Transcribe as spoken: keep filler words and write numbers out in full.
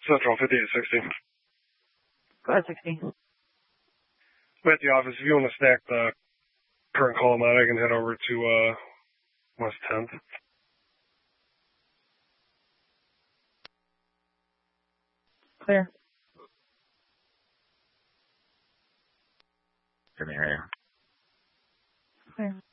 Central, fifty-eight sixty. Go ahead, sixty. I'm at the office. If you want to stack the current column out, I can head over to uh, West tenth. Clear. Good area. Clear.